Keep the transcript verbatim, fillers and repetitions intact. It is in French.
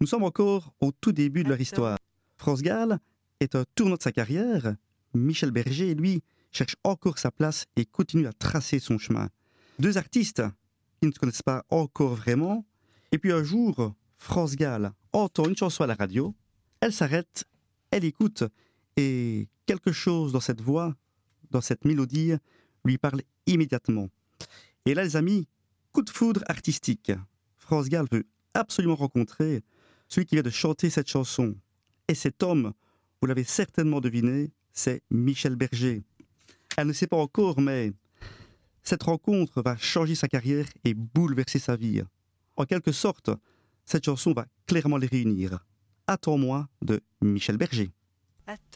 Nous sommes encore au tout début de leur histoire. France Gall est un tournant de sa carrière. Michel Berger, lui, cherche encore sa place et continue à tracer son chemin. Deux artistes qui ne se connaissent pas encore vraiment. Et puis un jour, France Gall entend une chanson à la radio. Elle s'arrête, elle écoute et quelque chose dans cette voix, dans cette mélodie, lui parle immédiatement. Et là, les amis, coup de foudre artistique. France Gall veut absolument rencontrer celui qui vient de chanter cette chanson. Et cet homme, vous l'avez certainement deviné, c'est Michel Berger. Elle ne sait pas encore, mais cette rencontre va changer sa carrière et bouleverser sa vie. En quelque sorte, cette chanson va clairement les réunir. Attends-moi de Michel Berger.